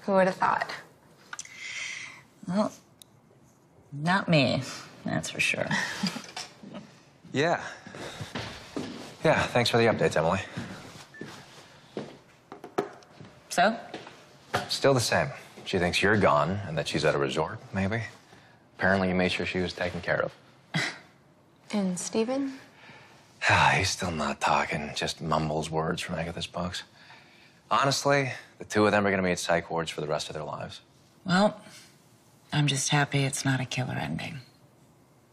Who would have thought? Well, not me, that's for sure. Yeah. Yeah, thanks for the updates, Emily. So? Still the same. She thinks you're gone and that she's at a resort, maybe. Apparently you made sure she was taken care of. And Steven? He's still not talking, just mumbles words from Agatha's books. Honestly, the two of them are gonna be at psych wards for the rest of their lives. Well, I'm just happy it's not a killer ending.